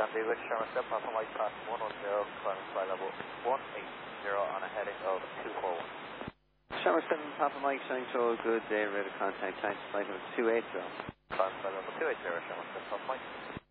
David, Sherman 7, Papa Mike, pass 110, climbing flight level 180 on a heading of 241. Sherman 7, Papa Mike, showing show good day, radar contact, time flight level 280. Climbing flight level 280, Sherman 7, Papa Mike.